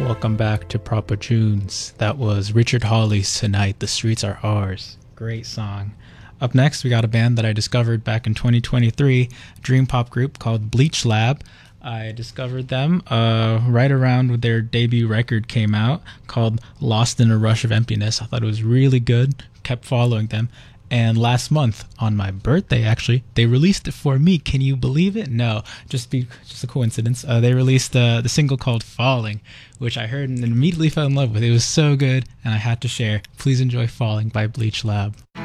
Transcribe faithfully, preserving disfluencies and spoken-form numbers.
Welcome back to Proper Tunes. That was Richard Hawley's Tonight, The Streets Are Ours. Great song. Up next, we got a band that I discovered back in twenty twenty-three, a dream pop group called Bleach Lab. I discovered them uh, right around when their debut record came out, called Lost in a Rush of Emptiness. I thought it was really good, kept following them. And last month, on my birthday actually, they released it for me. Can you believe it? No, just be just a coincidence. Uh, they released uh, the single called Falling, which I heard and immediately fell in love with. It was so good, and I had to share. Please enjoy Falling by Bleach Lab.